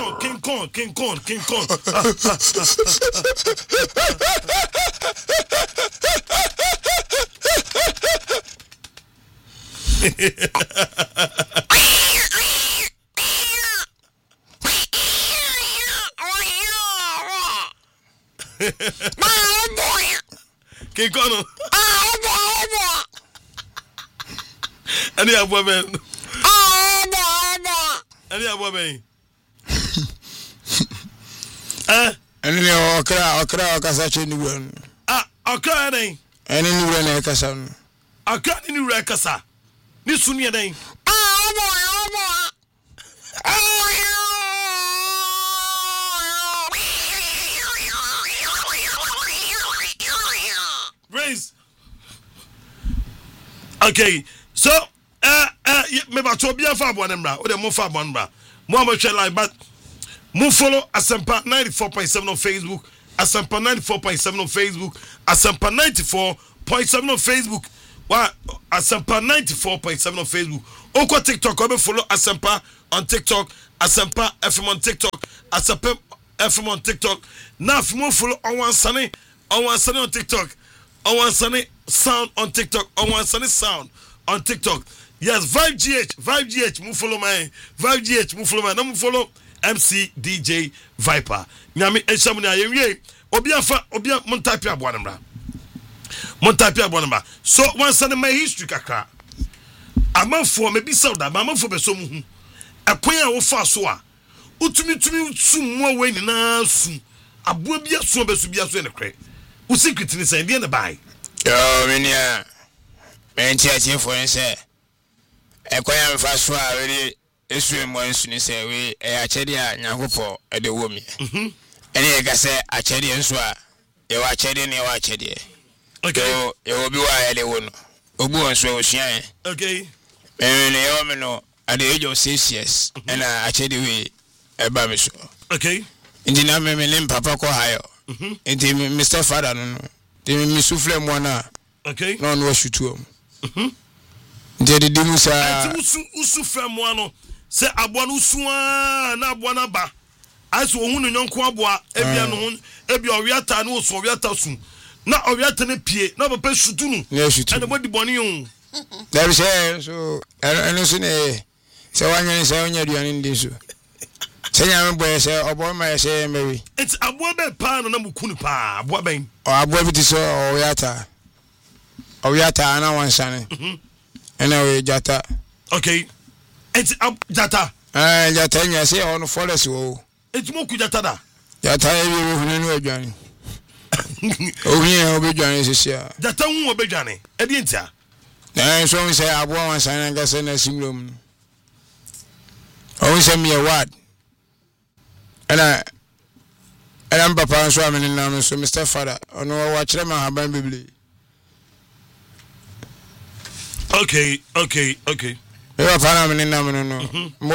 King Kong. Any of women. Any of women. And then okra kasache ni wen. Okra den. Eni ni wen kasa. Okra ni wen kasa. Ni sunu den. Brace. Okay, so me ba to bia fa abo nembra, o de mo fa abo nembra. Mo am share live but mo follow Asempa 94.7 on Facebook, Asempa 94.7 on Facebook, Asempa 94.7 on Facebook. Wa Asempa 94.7 on Facebook. Oko TikTok, o be follow Asempa on TikTok, Asempa FM on TikTok, Asempa FM on TikTok. Now if mo follow on Sunny on TikTok. On one sunny sound on TikTok. On one sunny sound on TikTok. Yes, Vibe GH, move follow my Vibe GH, move follow my. Now move follow MC DJ Viper. Nyami eshamuni ayemye. Obia montapia abwanambra. So one sunny my history kakra. Amanfo me bi sauda, amanfo be so mu hu. Akwan a wo fa so a. Utumi sumo we nyina su. Aboa bia so be so bia so ne kre. Who secret in the same the buy? Yo, Minia. Mentia for say. A quiet fast for already. Issuing more soon say we a chedia Yahupo at the woman. Any I say a chedi and swa. You are chedi, you are chedi. Okay, you will be why they won't. Obu and so shine. Okay. And the at the age of 6 years, and I chedi we a bamiso. Okay. In the name Papa Kohio. Enti Mr. Father no de mi sufle mo na okay no no shutu nti de dimu sa usufle mo no se aboa no suwa na aboa na ba aso ohun no nyonko aboa ebia no ebia owiata na oso owiata su na owiata na pie na papa shutu no and body boni o there say so eno so ne se wanyo se onya duane ndi so Senya me boy say obo ma say Mary. It's abo be pa no na mukunu pa abo ben. O abo bi ti so o yata na wan sane. Ena we jata. Okay. It's jata. Jata nya say on forest wo. It's moku jata da. Jata e bi hunu no adwane. O hia obedwane sesia. Jata hu obedwane. E di ntia. Na so we say abo wan sane nga say na simlom. O say me a word. And I'm Papa so I'm in name so Mr. Father ono watch them haban bibli. Okay. Me Papa in name no.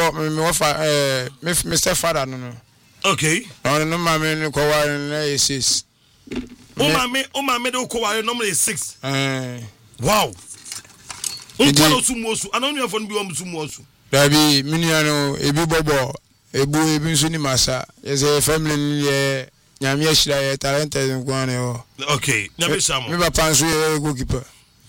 Me Mr. Father no. Okay. No mama no ko ware na 6. O mama do ko ware number 6. Wow. Unko sumosu anonu afon bi o sumosu. Dabi miniano ebi bobo ebi nso ni masa yes family ni nyame ahira ye talented ngwane o. Okay, nyame samo. Me papa nso ye goalkeeper.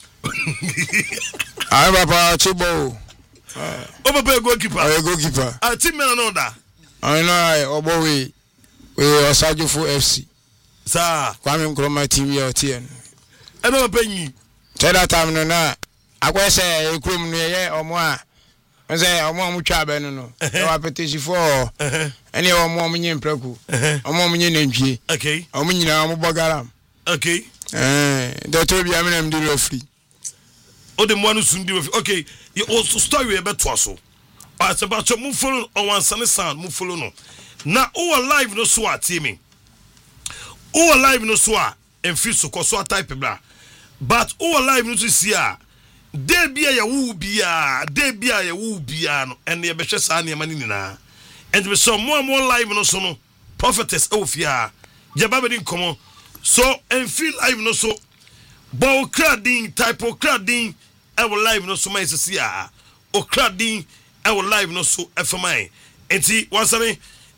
Ai papa chibo. O papa goalkeeper. Ai goalkeeper. Ah team me no da. Ai no obo we Osajufo FC. Sa Kwame Nkrumah team ye otien. E no papa yin. Tell that time no na akwese ekrum no ye omo a say omo twa be no e wa petition for any omo nyi mpraku omo nyi nantwie okay omo nyina omo bogaram okay the to be am di referee o de mo anu sun di referee okay you also story e beto so but about mu follow on one sunny sound mu follow no na o live no so atimi o live no so a enfi so ko so type bra but o live no so see a de bia ya wu bia no and ye behwe sa ne mani nina and we so more live no so no prophetess ofia je ba be nkomo so and feel live no so bo crading type of crading I will live no so my see o crading I will live no so efamai enti wasane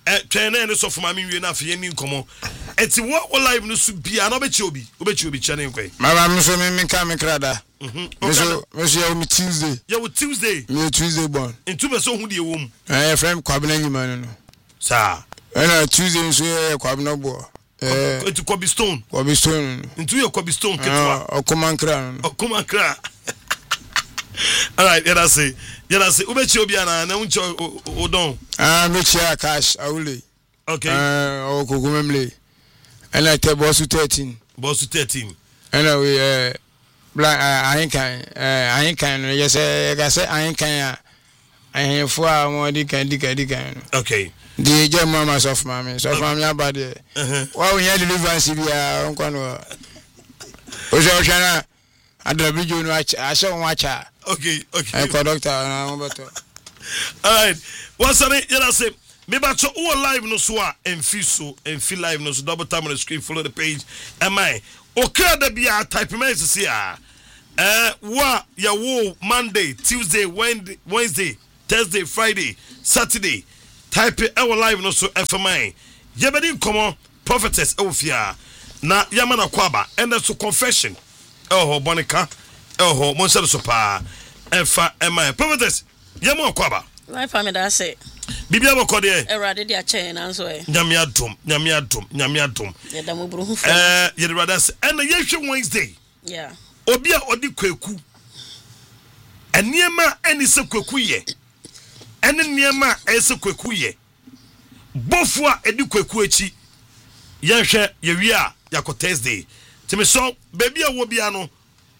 twɛn na so for mami wie na afie ni nkomo eti wo live no so bia na obechi obi kyane nkwe mama mso me ka me krada mso ya mi Tuesday me Tuesday born into be so hu de ewom friend kwabena nyima no sa na Tuesday mso ya kwabena bo eti Kobe Stone into your Kobe Stone ketwa okumankra all right yada say ubechi obi ana na uncho odon mechi cash awule okay okogumemle and I tell boss 13 and we black I ain't can you say I ain't can I for more dikan okay the jam mama soft mommy so from your body why we had deliverance bia on kwano o so chana adabijo no a show watch okay doctor na beto all right what's on it you say me ba cho all live no so a enfi live no so double time on the screen follow the page am I okay da bia type me see wa ya wo Monday Tuesday Wednesday Thursday Friday Saturday type our live no so FMI yebedi komo prophetess ofia na yamana kwaba and so confession bonica monsa so pa efa MI prophetess yamo kwaba my family that say bibia boko de erade dia chain anso nyame adom yeda mo buru hu yede rather say and yehwe Wednesday yeah obi a odi kwaku eniema eni se kwaku ye ene niema ese kwaku ye bofu a edi kwaku echi yehwe yewi a yakọ Thursday timi so baby a wo bia no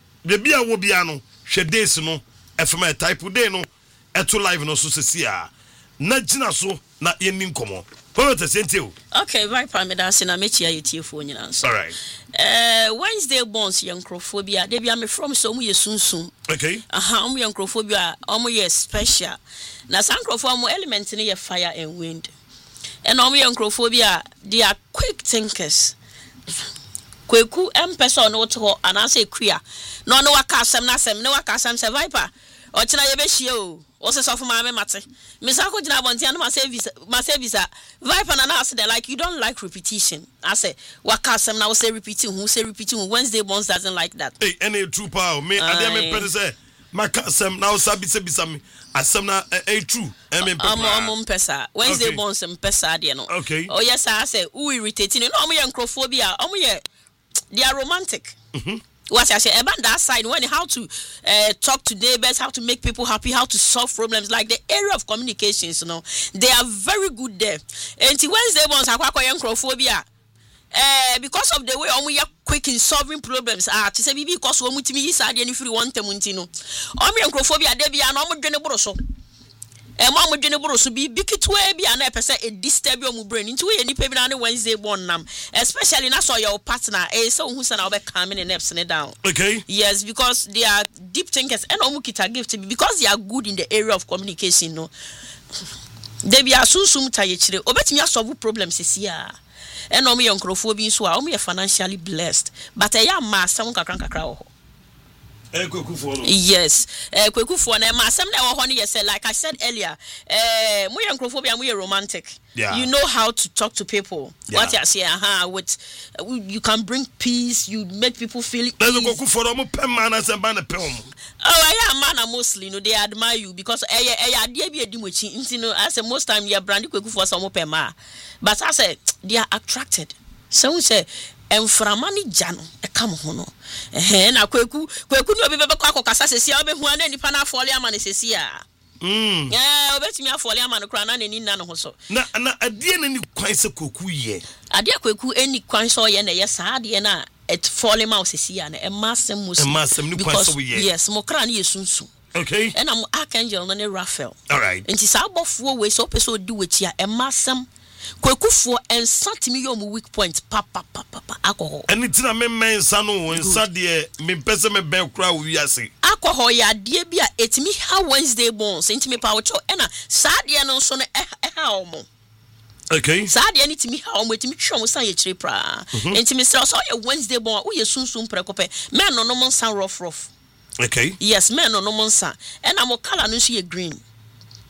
hwe days no FMI type day no eto live no so sesia na gina so na yeni nkomo power sentio okay right pa me da se na mechi ayetiefo nyina so all right Wednesday bonds yankrophobia de bia me from so mu yesunsun okay mu yankrophobia omu ye special na sankrofo mu element ni ye fire and wind and omu yankrophobia they are quick thinkers kweku person no to anase kria no waka asem na asem ne waka asem se viper o kina ye be hie o se so for mate misako gina bontia no ma service viper na ase de like you don't like repetition I say waka asem na we say repeating who Wednesday bonds doesn't like that hey any true power me ade me pede say maka asem na we sabi se bisa me asem na true me pesa Wednesday bonds pesa de no okay oh yes I say who irritating no mo ye nkrophobia omo ye they are romantic. What I say about that side when how to talk to neighbors, how to make people happy, how to solve problems, like the area of communications, you know, they are very good there. And Wednesday ones are because of the way we are quick in solving problems. To say because we mutimi is adi if you want them untino. Yankrophobia debi and so. Mama dwene boro so bi bikitwe bi ana pese e disturb your brain into we ni pe bi na Wednesday born nam especially na so your partner so who say na be calming the nerves down okay yes because they are deep thinkers and omukita gift because they are good in the area of communication no they be asusum taye chire obetimi solve problems sia and omu yankrofo bi so a omu financially blessed but ya ma asem kakra ho yes kwekufo na ma asem na wo ho ne yes like I said earlier mo yankrophobia mo romantic you know how to talk to people what you say with you can bring peace you make people feel there's kwekufo mo pem man asem ba na pem man mostly no they admire you because ade bi edimochi nti no I say most time you brand kwekufo so mo pem but I say they are attracted so we say enframani jano e kam ho no na kweku no obi bebe kwa akokasa sesia obehu ana nipa na afole ama ne sesia obetimi afole ama no kra na nani na no ho so na adie na ni kwan se kweku ye adie kweku eni kwan so ye na ye sa adie na et fole ma sesia na e masem ni kwan so ye yes mo kra na yesunsu okay and am archangel no ne Raphael all right enti sa abofo we so peso di wechi a e masem kwekufo ensatimi yo mu weak point papa alcohol enitina me mensa no ensa de me pese me ben kra wo wiase alcohol ya de bia etimi ha Wednesday bones entimi pa wo cho na saade no so no ha omo okay saade ni timi ha omo etimi twom san ye kire pra entimi sra so ye Wednesday bon wo ye sunsun prekope men no mo san rough okay yes men no mo san na mo color no so ye green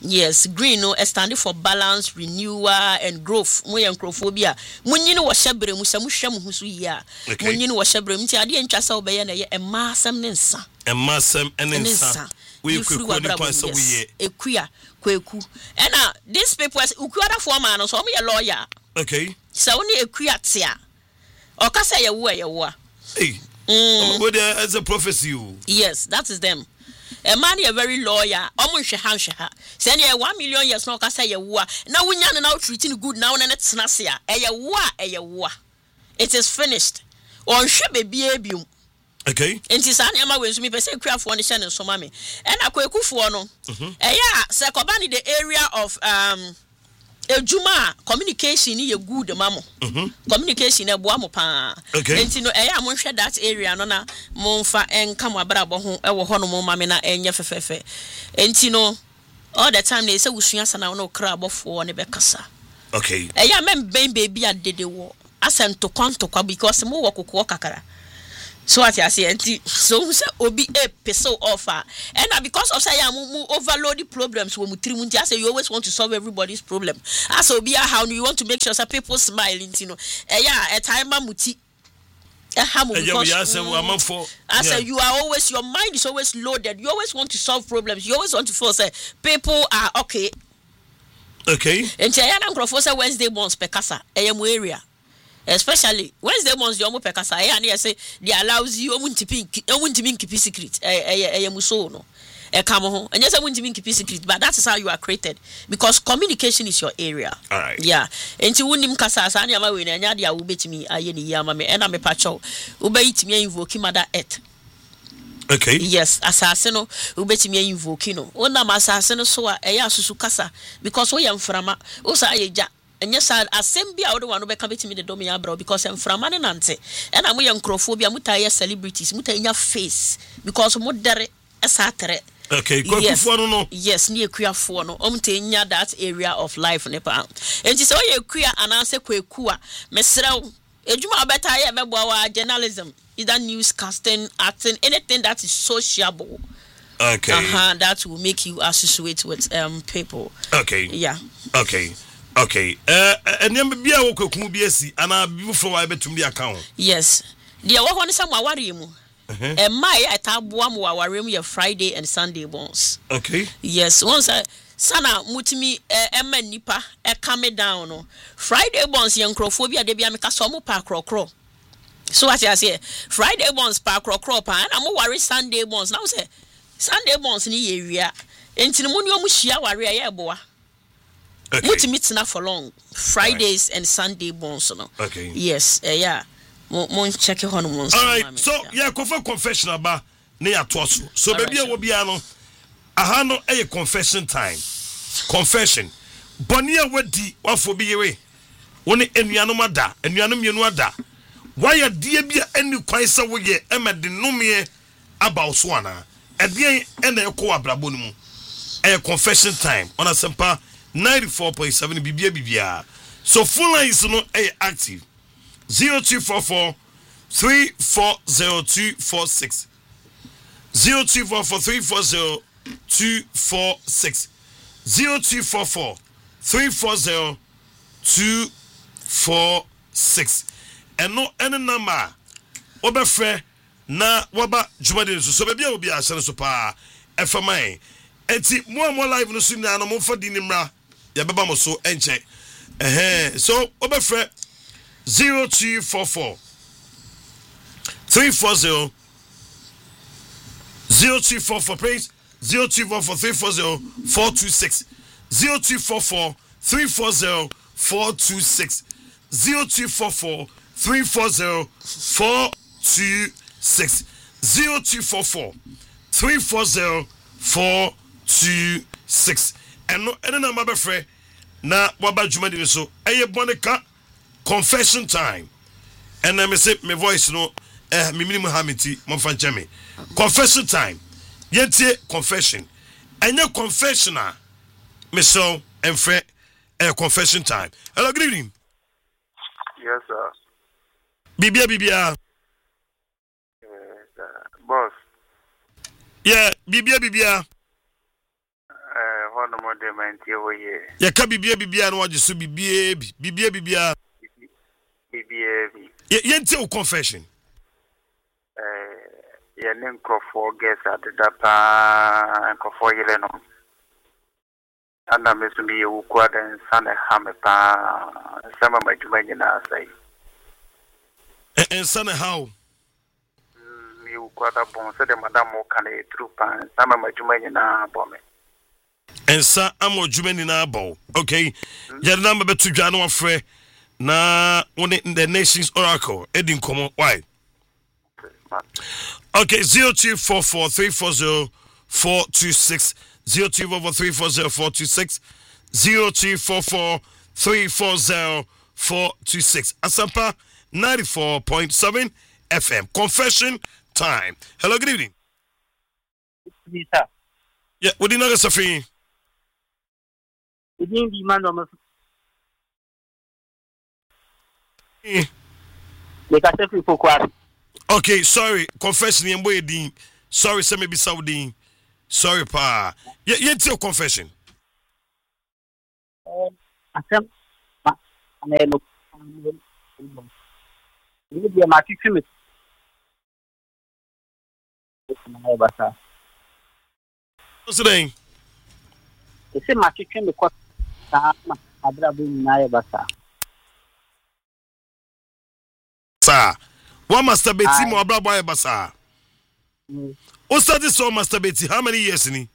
Yes, green no standing for balance, renewal and growth. Mo yankrophobia. Munyi no washebre mu samuhwe mu so ya. Munyi no washebre mu ti ade ntwasa obeye na ye emasem ne nsa. Emasem ene nsa. We kwekwu ni kwansa we ye. Ekua kweku. Ena these people ukuada for man no so mo ye lawyer. Okay. So oni ekua tia. Okasa ye wo. Hey. But as a prophecy. Yes, that is them. A man is very lawyer. Almost ha. Send you 1 million years no kasa ye wa. Now we now treating good now and it's nasia. Eye wa. It is finished. On shebe biebum. Okay. Enti sa na ma we me pese kwafo ne hye ne so ma me. E na kwekufo no. Eya se kobani the area of ejuma communication ye good mamo. Communication e boa mo pa. Enti no eya mo hwe that area no na mo mfa enka mo abrabo ho e wo ho no mo ma me na enye fefefe. Enti no all the time they say wusua sana no kra abofo ne be kasa. Okay. Eya mem ben baby adede wo. Asento kwantokwa because mo wo kokko kakara. So what you say, so obi a peso offer, and because of say mu overload the problems when we say you always want to solve everybody's problem. As obi how you want to make sure that people smile, you know. A time muti. I say you are always your mind is always loaded. You always want to solve problems. You always want to feel say people are okay. Okay. And say Wednesday mornings pekasa area. Especially Wednesday months you almost pekasa and say they allows you to keep secret muso no come home and yes I want to keep secret but that is how you are created because communication is your area. All right. Yeah. And to win kasa sa na ma we na nya dia wo betimi aye ni ya ma me na me pacho wo be yitimi invoke mother earth. Okay. Yes, asase no wo betimi invoke no ona ma asase no so a eya susu kasa because wo yam frama wo sa ayeja. And yes, assembly I don't want to be coming to me the domia bro because I'm from Manante and I'm young crophobia mutaya celebrities mutaya face because mudere esatere. Okay, yes, near queer for no omtenya that area of life nepa. And so you queer and answer kwekua mesra ejuma better ya journalism either newscasting acting anything that is sociable. Okay. That will make you associate with people. Okay. Yeah. Okay. Okay. And you be a work with Mubiesi and I before I bet to be account. Yes. The one is some warimu. And my atabuam warim your Friday and Sunday bones. Okay. Yes. Once sana mutimi emma nipa come down no. Friday bones young crophobia de biamika somo pa crocro. So what I say Friday bones pa crocro pa and I'm worry Sunday bones. Now say Sunday bones ni area. Enti no mu mushia wari ya boa. Okay. What meets now for long Fridays and Sunday bones no. Okay. Yes, yeah. Mon check your hormones. All right. So yeah, confession about near tosu. So baby will be ano. Aha no a confession time. Confession. Bonia wedi wa for be away. Woni enuano mada, enuano mienu ada. Why a dear be any kwaisa wo ye e me de nomie about so ana. E de en e ko abrabo no mu. A confession time on Asempa 94.7 bibia. So full line is no active. 0244 340246 0244 340246 0244 340246 and no any number obefre na waba jumade so bebia obi a hye so pa efamai enti mo live no so na no mo fa di nimra ya beba mo so enche so obefre 0244 340 0244 please 0244 340 426 0244 340 426 0244 340 426 0244 340 426 and no any number be free na waba jumadi so eye bonika confession time and I say my voice no me minimum hamiti mon fan cheme confession time yente confession and your confessioner me so and free confession time. Hello, good evening. Yes, sir. Bibia. Boss. Yeah, Bibia. What am I Modern Tioye. Yaka bibia no wagye so bibia. BBA. Yenti confession. Yenin Crawford guess at the Dapa Crawford Yeleno. And I miss me who quad and son and Hamapa. Some of my Jumana say. And son how? You quite a bone, said the Madame Mokane troop and some of my Jumana bomb. And sa amo jumeni na abo. Okay. Your number to January Frey. Na one in the nation's oracle. Edin Komo. Why? Okay, 0244-340-426. 0244-340-426. 0244-340-426. Asampa 94.7 FM. Confession time. Hello, good evening. Yes, sir. Yeah, what do you know, Safi? It didn't be man on Okay, sorry. Confession in way. Sorry, say maybe Saudi. Sorry, pa. Yeah, your confession. What's the name? It's a match in the court. Sir, one masturbate more about boy basa. What's that? This all masturbate? How many years in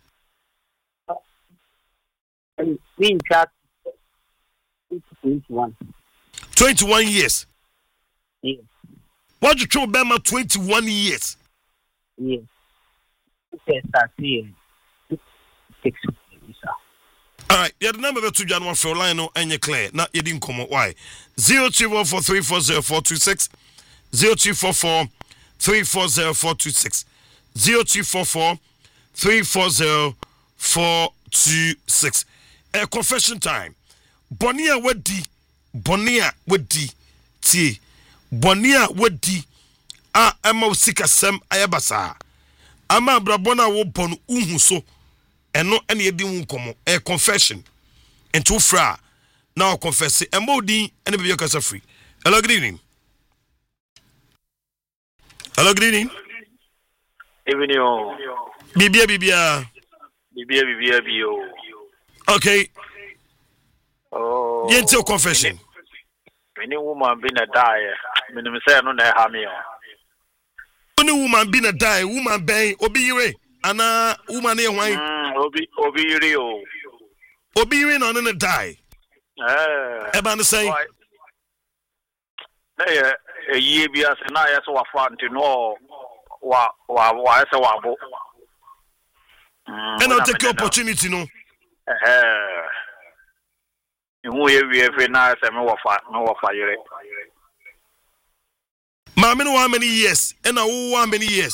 it? Me in chat 21. 21 years. Yeah. What you throw Bama 21 years? Yeah. Okay, start here. 6 years. All right, yeah, the number to January for Lionel and you clear. Not you didn't come why? 0244-340-426. 0244-340-426. 0244-340-426. A confession time. Bonia wedi. Tie. Bonia wedi. Emma usika sem ayabasa. Ama brabona wo bon uhu so. Eno ene yedi unkomo. A confession. And two fra. Now confess it. Emma odi ene be your free. Hello, good evening. Hello, good evening. Evening. Bibia. Okay. Oh. Yente confession. Any woman been a die. Minimum say no na ha me. Any woman been a die, woman bang obi yire. Ana woman e hwan? Obi yire o. Obi yire no na die. Eba no say. Na ye eyi bi ase na ye so wa fa ntino wa ese wa bo. And I'll take your opportunity, no. You we every night, no fire. Mammy, how many years? And how many years?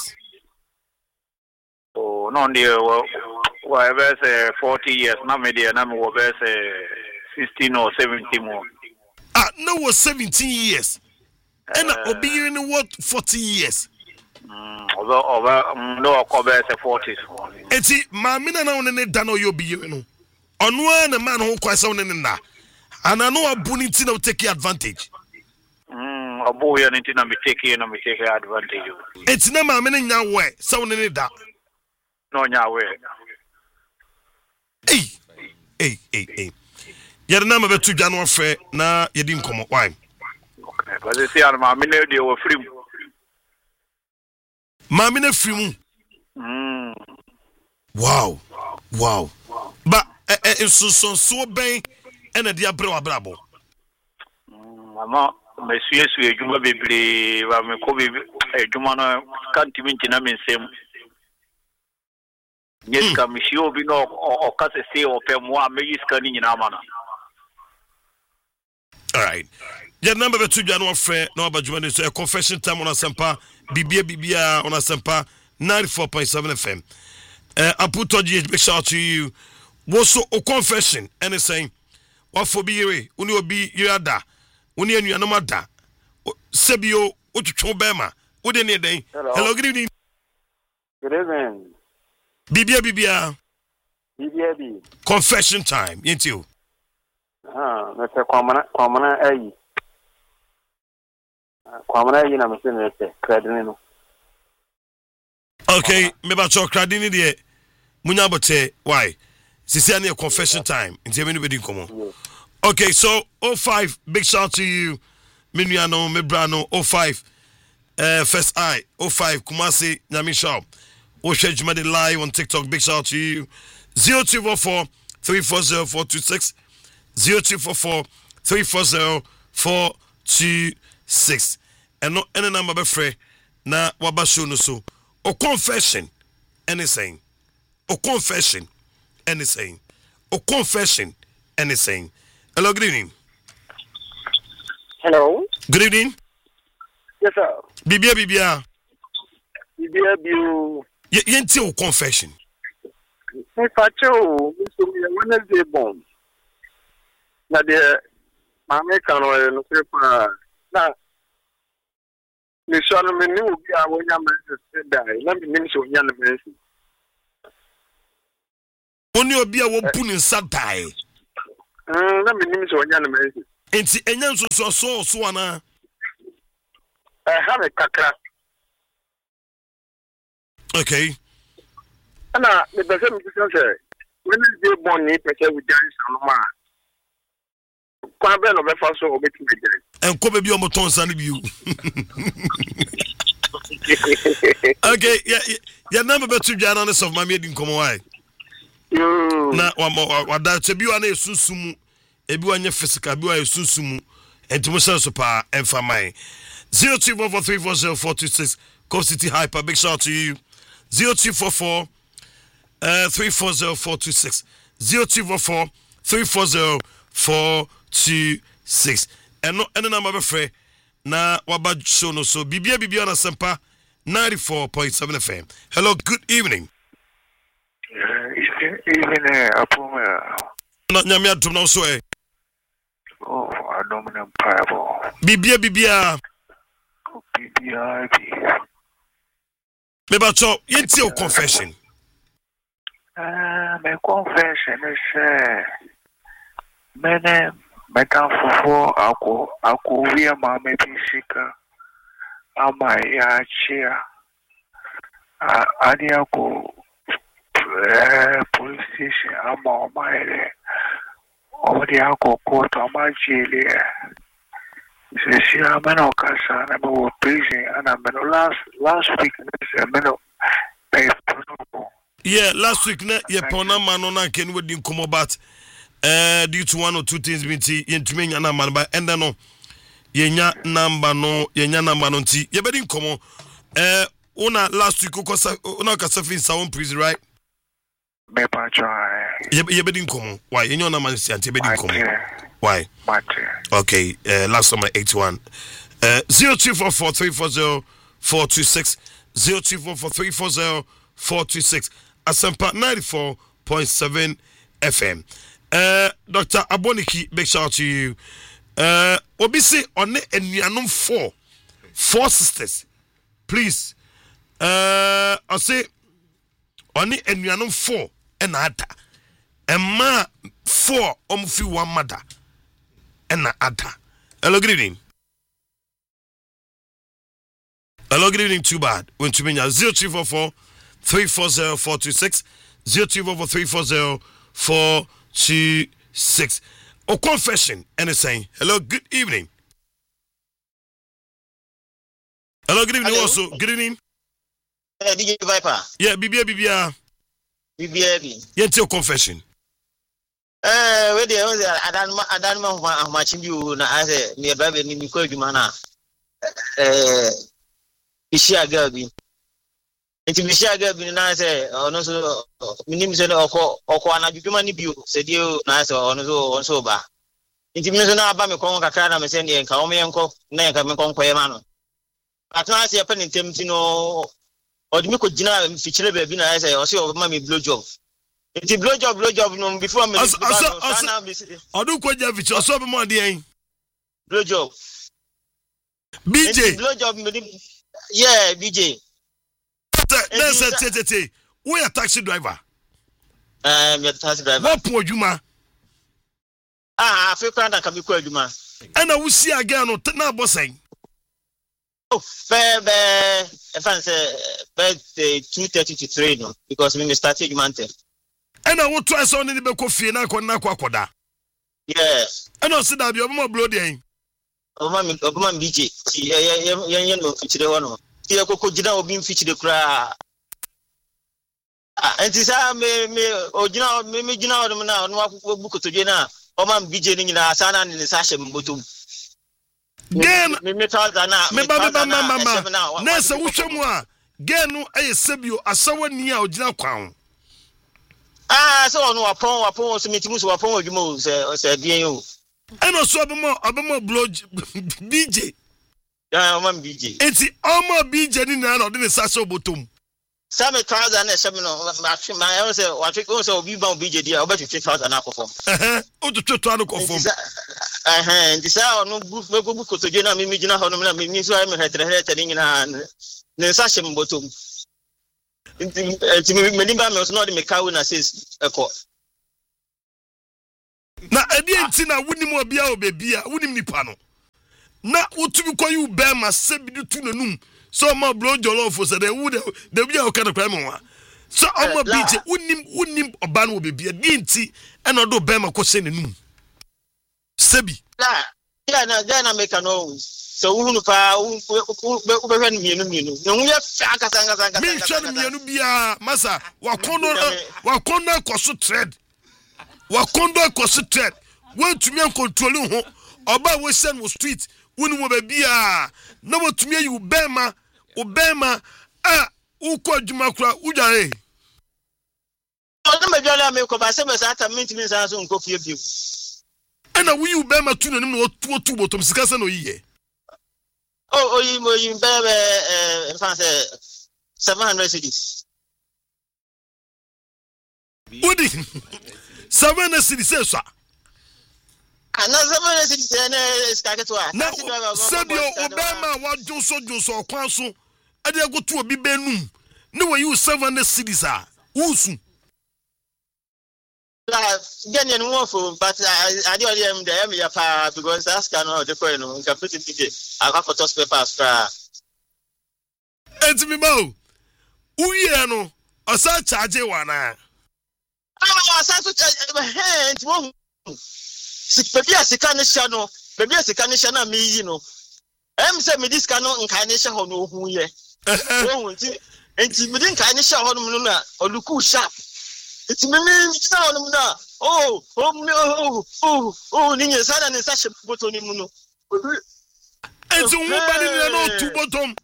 Oh, no, dear. Whatever say 40 years, no, media, no, over say 16 or 17 more. No, was 17 years. And I'll be here in what 40 years. Over no, cover 40s. And see, Mammy, and I only done all your be, you know. On one, a man who quite sound in that. And I know a bonity will take advantage. A boy and it will be taking advantage. It's never a minute now way, sound in that. No, now way. Hey. You're the number 2 January Fair. Now you didn't come up. Why? Okay, but they say, I'm a minute, they were free. Mammy, free. Wow. But it's so bang and a diablo brabo. Mama, Monsieur, you may be a Jumana can't even in same. Yes, come, she will be no or cut a say or pay more, maybe scanning in Amana. All right. Your number 2 January Fair, no, but you a confession time on a Sampa, Bibia on a Sampa 94.7 FM. I put on GH, big shout to you. What's so a confession? And it's saying, what for be you? When you be you da, when you are no matter. Sebio, what you show Bema? What any day? Hello, good evening. Good evening. Bibia. BBAB. Confession time. Ain't you? Mr. Kwamana Ayi. Kwamana Ayi na Mr. Credino. Okay, me ba cho credit de munya bote why? Sisi any confession time. Inti anybody come on. Okay, so 05 big shout to you. Minuano, Mebrano 05 first eye 05 Kumasi Nyami Shop. Oshe Jumadi live on TikTok. Big shout to you. 0244 340 426 0244 340 426. And no any number be free na wabasho no so. O confession anything. O confession anything. O confession anything. Hello, good evening. Hello. Good evening. Yes, sir. Bibia. BBAB. Yenti o confession. Hey, Pacho, Wednesday bomb. Na de mame kanu no pepa. Na ni shano me ni obi a wonya message dai. Na me ni so nya na message. Oni obi a wo pu ni nsa dai. Na me ni so nya na message. Enti enya nso so ana. Ha me kakra. Okay. Ana me be say me say Wednesday born ni pese we dance no ma. Kwa be no be fa so obeti me dance. Enko be bi o moton sa ni biu. Okay, yeah number be to jana of my meeting come why. Na wa da te bi wa na esunsumu ebi wa nye physical bi wa esunsumu entimo so pa emfa mai 0244340426 Go City Hyper. Big shout to you. 0244 340 0244 340 426. And no any number of friend na waba show no so bibia na sempa 94.7 FM. Hello, good evening. Evening, Apoma. Not nyame atom na so Oh, I don't know Bible. bibia BBIB. me ba cho yenti o confession. My confession is my for ako we ma me pisika ama ya chia ani ako police station ama maile odi ako court ama jail she ameno kasa na bo prison and ameno last week ameno Yeah, last week na ye pona man na ken we din come about due to one or two things binti yentumi nya na man ba enda no yenya number no nti ye bedin komo una last week una ka safin sawon prison right me pa try ye bedin komo why yenya na man si anti bedin komo why okay last summer 81 0244 426 0244 426 Asampa 94.7 FM. Dr. Aboniki, big shout out to you. Obisi on enuanum four sisters. Please. I say on enuanum 4 and ada. Emma 4 omfi one mother. And ada. Hello, good evening. Hello, good evening. Too bad. When to me 0244 340 426 0244 340 426. Oh, confession and it's saying hello, good evening. Hello, good evening. Hello. Also, good evening. DJ Viper. Yeah, BBA. Yeah, tell confession. Where the Adan matching you na as near baby ni ko jumana. Ishia girl Enti mishaga bi na say ono so minim se no oko anadwuma ni bio se dio na say ono so ba enti mi so na aba me kon kakra na me se ne nka o me enko na nka me kon koye ma no atuna se pe ntem ti no odimi ko gina fichire ba bi na say o se o ma me blow job enti blow job no before me odu ko ja fichire so be mo de en blow job BJ blow job yeah BJ we a taxi driver. Me taxi driver. What po adwuma? Afi kwanda ka me ko adwuma. Ana wusi aga no na bosen. Oh, if I say 2:30 to 3 no, because we started mountain. Ana wo to ase on ni be ko fie na akoda. Yes. Ana o si da bi obama blow dey. Obama BJ. Yen no fichire ho no. Ti ekoko gina obi mfichire kura. Enti sa me ogina me gina ho no na no akoko bukotoje na Obama BJ ni nyina asana ni sa hye mbotom. Gen me trouser na na se wo hwemu a gen no ayesebio asawani a ogina kwan. So on wapon so metimu so wapon adwuma o se bien o. Eno so abemo blow BJ. Yeah, man BJ. Enti omo BJ ni na odi ne sase obotom. Some trouser na se me no ma say what obi ba BJ dia obetwe trouser na akofom. O to to an akofom. Nti sa onu bu kotoje na me gina ho no na me so ay me hetere ni nyina ne sa hye mbotom. Nti me nimba me so no de me kawo na says eko. Na edi enti na wunim obi a obebia wunim nipa no. Na utumi koyu be ma sebidu tu nanum. So ma blow jollof so de wu de bia o kana kwa me wa. So omo BJ wunim oba no obebia di enti e no do be ma ko se nanum. Sebi. Na make no. So who pa who be mienu. No hu ya fa kasa. Me hwe mienu bia masa wakondo koso thread. Wakondo koso thread. Won tumi an control ho. Oba we send wo street. Wonu mo bia na wo tumi ayi obema uko adwuma kura udare. No me bia na me ko ba se me sa ata minti min sa so nko fie bio. Ana wuyi ubema tu nanim no tu botom sika se no yiye. Oyi bebe in France 700 cities. Udi 700 cities so. Ana 700 cities na skaketwa. Na sabio ubema wa joso kwan so ade agotu obi benum. Ne we use 700 cities usu. Getting one for, but I do them there because that's kind of different. You can put it in. I got photos papers. It's me, Mo. Uye no, asa charge wana. Asa to charge. Hey, won. Baby, as can no. Baby, as can na me, you know. Say me this cannot incarnation ho no hu ye. Enti me din incarnation ho no na oluku sharp. It's me on na. Ninya sana ne sa bottom ni mu no. It's nobody no two bottom.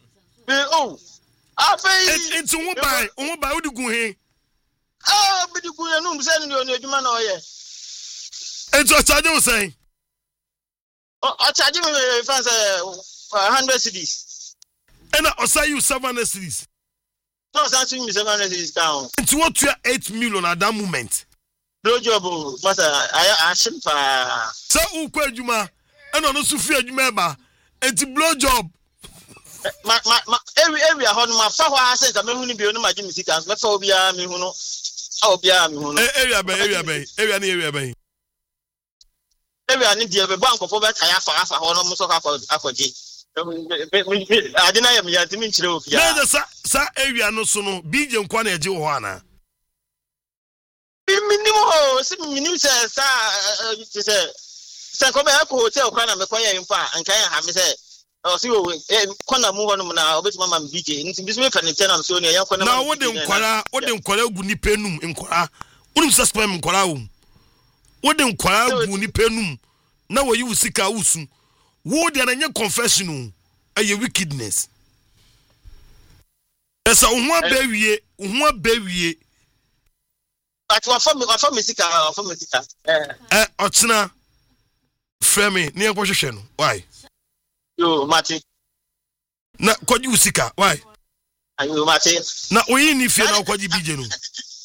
It's nobody odi gun he. Be di gun no se ni onu adwuma na oye. It's o charge o say. O charge me fans 100 cedis. And I say you 700 cedis. No, something 700 cedis down. It's what you 8 million at that moment. No job, but I shouldn't. So who quit you ma? And on also fear you member. It's a blow job. Every on my father says I'm only be on my Jimmy Sickans, but so be a me who know. I'll be a me who know. Area bay. Area need the bank of over Tayafa or almost for G. I deny me at the Minchro. Yeah, the area no sono, BJ and Kwane Johanna. Minimum says, come hotel, Kwana, McQuire in far, and can have me say, oh, see, Kwana move on now, which Mamma BJ, into this week and tell so near Yakona. Now, what them call Guni Penum in Kora? Wouldn't suspend Koraum. What them call Guni Penum? Now you seek a usu. Would there any confessional a wickedness? There's a one baby. But what for me, Otsina Fremi, near position. Why? You, Marty. Na kwaji usika. Why? Ayu Marty. Na oyini fie na kwaji BJ no.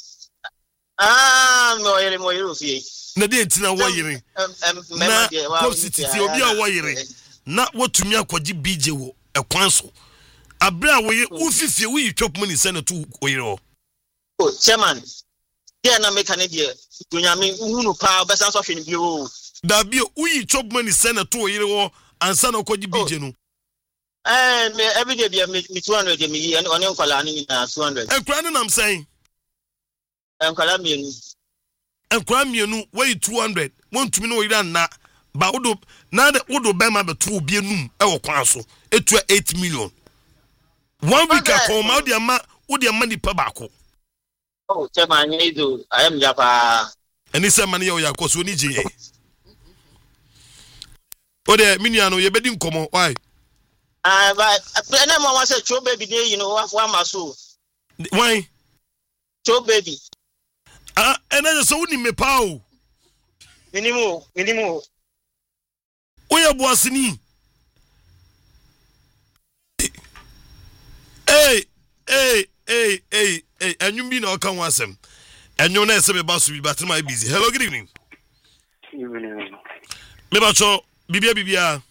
No yere mo yere fie. Na de ntina wo yere. Na city obi a wo yere. Na wotumi akwaji BJ wo ekwan so. Abra wo ye ufifie wo yi chop money senator wo yere. Oh, chairman. Yeah, na make an idea. When I mean, who power best answer in you. Da be we chop money send a 2 year and son of Koji Bijenu. Every day be me 200 me and on Colani 200. And Cranon, I'm saying. And Colamian. And Cramian, way 200. Want to know it na. But now the Odo Bama the 2 bienum, our council, it to 8 million. 1 week I come out the money per bako. Oh, Chairman, I am Japa. And this money or Yakos Uniji. Oh, there, Miniano, you bedding come on. Why? But I want to say, Joe baby, you know, one maso. Why? Joe baby. And I just only me pow. Minimo. Oh, ya boasini. Hey, and you mean I can't want them. And you know, some about to be but my busy. Hello, good evening. Evening. Mebacho, Bibia.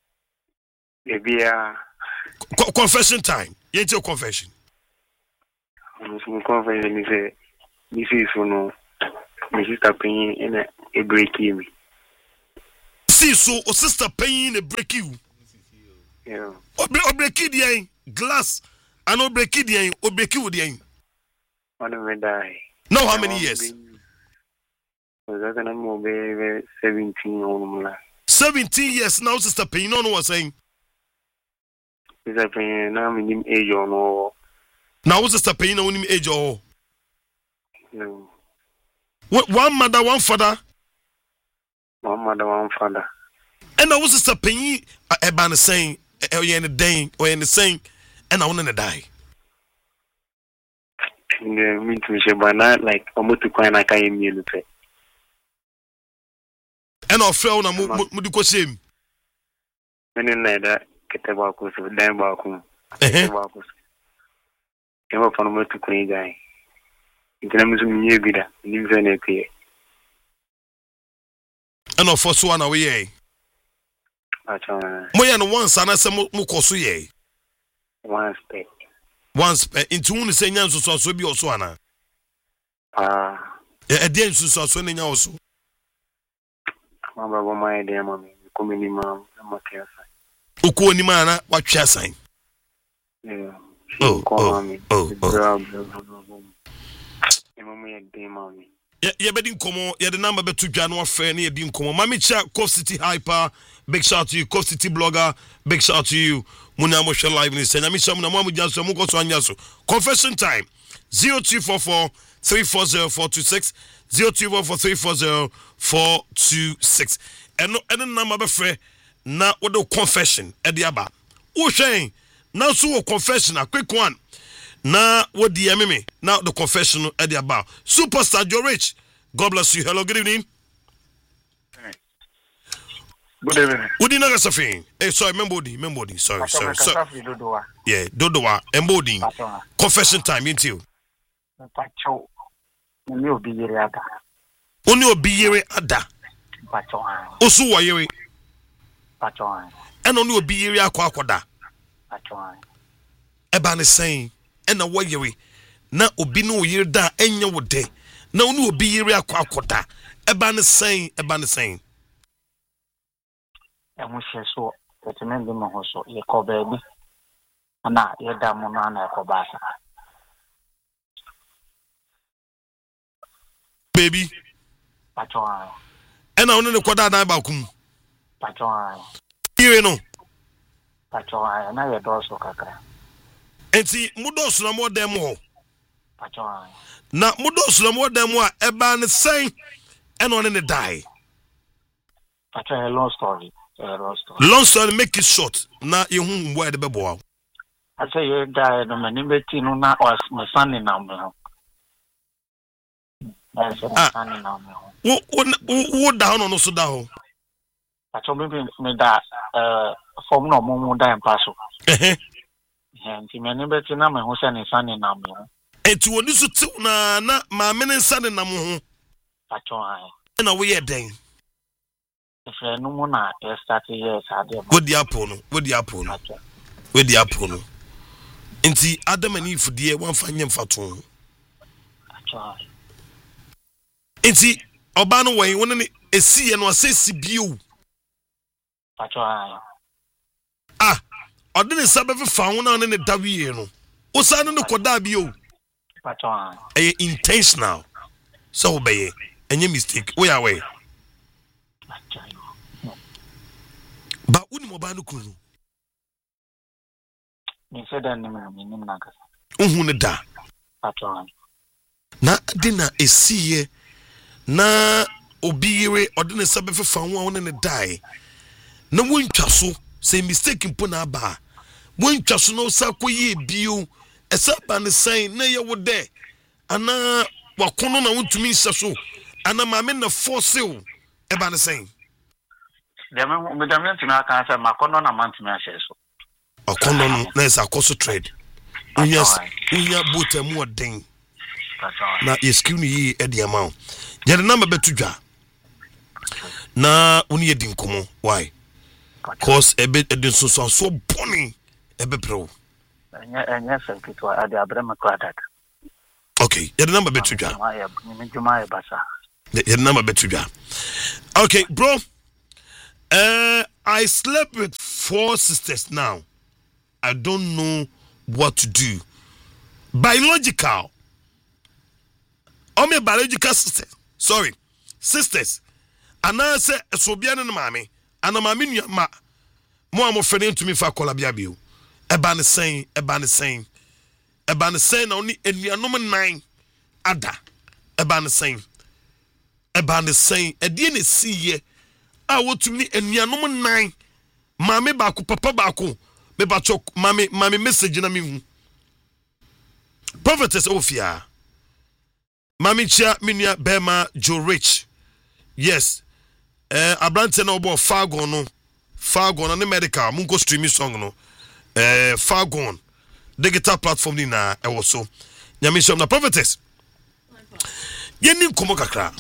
Confession time. Ain't your confession? I'm confession is a this is no. My sister paying in a break me. See, so or sister paying a break you. Yeah. Or break it glass. I know break it or break you the One of them die. Now how many years? That's an mobile 17 17 years now, sister paying. No one was saying. Sister paying now minimum age or no. Now sister paying on him age or no. One mother, one father. One mother, one father. And I was sister paying a banner saying, you're in the day or in the saying, and I want to die. Me too, she by night like I'm to coin I can't mean it. And I'll fail na mudu shame. Many night that get about us with them back home. Came up on to coin guy. It's not me bida. Live in a clear. And I'll force one away. Moya no once and I say mukosu ye. Once into one say nyanso so be also ana. E dey nso so ne nya also. Mama my dear mommy, come in mom, I'm okay. Uko ni mana watwa asan. Yeah. Yeah, bedding come on. Yeah, the number be 2 January fair near Dean come on. Mami Cha, Cove City Hyper, big shout to you, Cove City Blogger, big shout to you. Muna Moshe Live in the Senate. Mami Cha, Muna Janso, Muko Swanyaso. Confession time 0244 340 426 0244 340 426. And the number be fair. Now, what the confession at the Abba? Oh, Shane, now so confession, a quick one. Now, what the MMA? Now, the confession at the Abba. Superstar Joe Rich. God bless you. Hello, good evening. Good evening. Udi na gasafin. Sorry, membodi. Sorry. Yeah, Dodowa, embodi. Confession time, ain't you? Pacho. Oni obi yere ada. Oni obi yere ada. Pacho. Osu wa yere. Pacho. And oni obi yere akwa. Pacho. Eba ne saying, and na wa yere. Na obi no yere da enya wo de. Na oni obi yere akwa. Eba ne saying. Emuhye so etemende mo ho so ye ko baabi ana ye da mo na na ko ba sa baby pacho and na onu ne koda na ba kum pacho ire no pacho na ye do so kakra enti mudosu na mo dem ho pacho na mudosu na mo dem ho a eba ne saying and on ne die pacho a long story. Long story, make it short. Now you where the baby. I say you die no many beti no na was my son in now me. What down on also down? I told me that from no more die and pass. And many beti na me who send his son in now me. And to one is na my men and son in namu. Pacho and away a day. If no more na start years with the apple. Inti Adam and Eve dear one fine faton. Enti oba no wen won ne esi no asesi bio. Pacho Odene sabefe fa won na ne dawie no. Osa no koda bio. Pacho Intentional. So obey. Any mistake. We are way. But uni moba no kunu. Me said that me nakasa. Unhu ne da. Pacho Na dina esiye na obiyire odene sabefe fa won ne dai. Na wontwa so say mistake mpo na ba. Wontwa so no sakoye bio. Esa ba ne sign na ye wo de. Ana wakono na wontumi nsa so. Ana mame na force o. E ba ne sign. Dem me dem ntimi aka say makono na mantimi ahye so. Okono no na esa koso trade. Unya botamu oden. Na yeskuni yi e de amount. Yede na mabetu dwa. Na uni yedi nkomo. Why? Cause ebe edin so boni ebe pro. Enya sekitwa ade abrema kwadat. Okay, yede na mabetu dwa. Juma basa. Yede na mabetu dwa. Okay, bro. I slept with 4 sisters now. I don't know what to do. Biological. My biological sisters. Sorry. Sisters. And I say, so be an mammy. And I'm a minion ma. More am offering to me for Colabiabio. A banner saying, only in your number 9. Ada. A banner saying, a DNA see ye. I want to me in your number 9. Mammy Baku, Papa Baku. Me bachok, mommy message na me. Prophetess Ophia. Mami chia minia Bema Joe Rich. Yes. Abrante na obo Fargon no ne medical mungo streaming song no. Fargon. Digital platform ni na ewo so. Nyame shom na prophetess. Yeni nkomo kakra.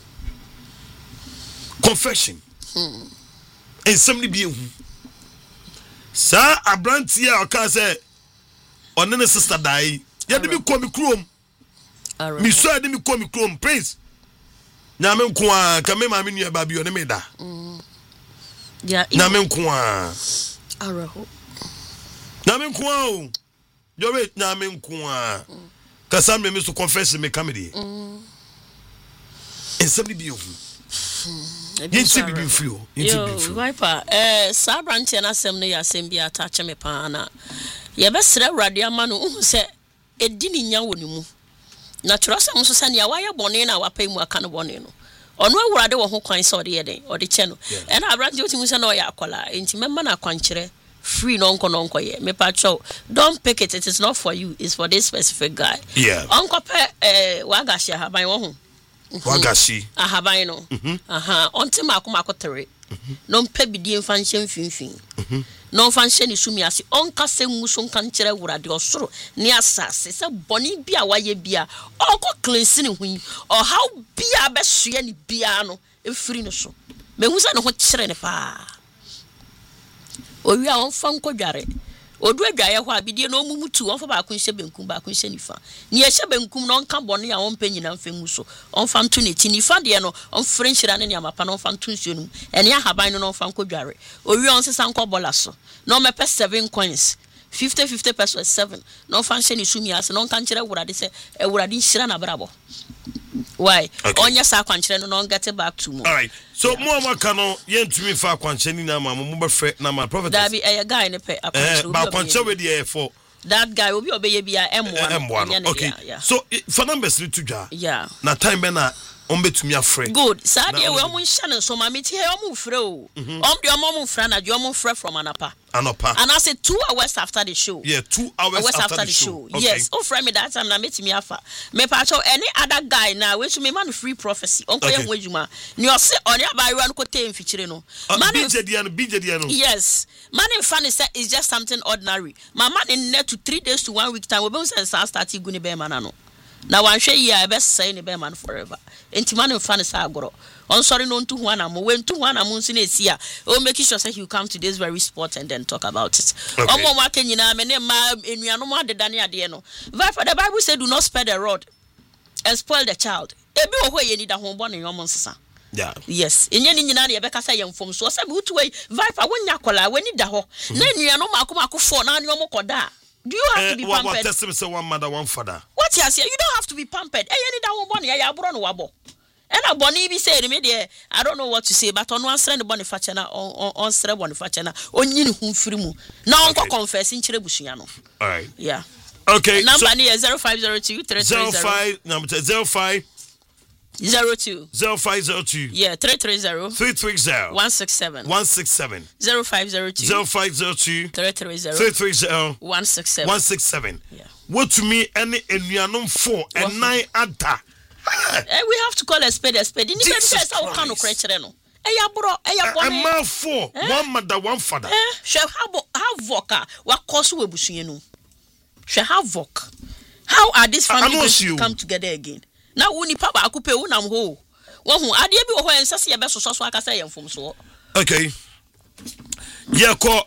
Confession. Ensem bi ehu. Sa Abrante a oka say onene sister dai. Yede mi ko mi krom. Mi so ade mi ko mi krom prince. Nyame nko a ka me ma me nua ba bi one me da. Ya nyame nko a. Araho. Nyame nko a o. Yo wait nyame nko a. Ka sam me so confess me comedy. Ensem bi ohu. Yenti bi fio. Yo, wiper. Sa branch na sem no ya sem bi attach me pa na. Ye be sere awrade ama no hu se edini nya woni mu. Na trosam so se ne ya bone na wapa mu aka no bone no. Ono awrade wo ho kwan se ode ye den, ode che no. E na branch otimu se na o ya akola. Enti memma na kwankire free no nko ye. Me pa cho. Don't pick it. It is not for you. It's for this specific guy. Yeah. Onko pe wagashi haban wo ho. Wagashi. Ahaban no. Aha, onte mako tere. No mpe bidie mfa nhye mfinfin. No mfa nhye ni sumi ase. Onka se nguso nka nkyere wurade osoro ne asase se boni bia waye bia. Onko cleanse ni hu. O how bia be soye ni bia no efiri no so. Mehu se ne ho kyere ne fa. Owi a onfa nkodware. Odu adwaye ho abidie no mumutu onfa ba kunhye benkum ba kunhye nifa ne ye hye benkum no onka bone a onpa nyina mfengu so onfa nto ne ti nifa de no onfre nhyira ne ne amapa no onfa nto nsuo no ene ahaban no onfa nkodware owi on sesa nkobola so no mepe 7 coins 50 pesos 7 no onfa nhye ne sumi ase no onka nkyere wurade se wurade nhyira na brabo. Why? Okay. Onya sa kwankyere no get back to mo. All right. So mo amaka no yentumi fa kwankyere ni na ma mo be frɛ na ma prophet. That be a guy ne pe akwankyere. Ba kwankyere we dey for that guy obi obeye bia M1. Okay. Yeah. So for numbers ni to dwa. Yeah. Na time be na on betumi afrɛ. Good. Sadia we omo nhya ne so ma meti he omo frɛ o. De omo frɛ na de omo frɛ from anapa. And I said 2 hours after the show. Yeah, 2 hours after the show. Okay. Yes. Oh, friend me that time na metimi afa. Me pa cho any other guy na we to me man free prophecy. Onko ye nwejuma. Ni o se oni abayiwa no ko te mfikyire no. Man BJ no. Yes. Man in fan is it's just something ordinary. My man in net to 3 days to 1 week time we be say start iguni be man no. Na wan hwe yi a be say ni be man forever. Enti man in fan is agoro. On sorry no to one am when to one am nsi na esi a o make sure say you come to this very spot and then talk about it. Omo wa kenyina me ne ma enuanom adeda ne ade no. For the Bible said do not spare the rod and spoil the child. ebi wo ho ye ni da ho bo ne yom nsesa yeah yes enye ni nyina na ye beka say yemfom so say be utuwe viper wonya kola wani da ho na nua no makoma fo na ne yom koda. Do you have to be pampered? What test me say one mother one father. What you say? You don't have to be pampered. Any da one bonny ya bro no wabo. And a bonny be say me there. I don't know what to say, but on one side the Boniface na on stre Boniface na onyin hu firi mu. Na on confess in chire busua no. All right. Yeah. Okay. Number is 0502 330 number 05 02 0502 yeah 330 167 0502 0502 330 167 yeah. What to me any enuanom for and nine ada. We have to call a spade. Ni be say how can no krekere no. Eya bro, eya bone. Man for one mother one father. She have voka wa cause we busue no. She have vok. How are these families going to come together again? Now we need papa akupe unam ho. Wo hu ade bi wo ho ensase ye be soso so aka say yemfom so. Okay. Yeko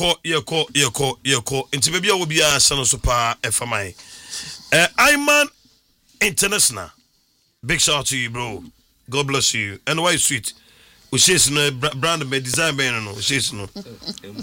nti bebia wo bia sano so pa efamai. Iman International. Big shout out to you, bro. God bless you. And why sweet? We say no brand design no. We say no.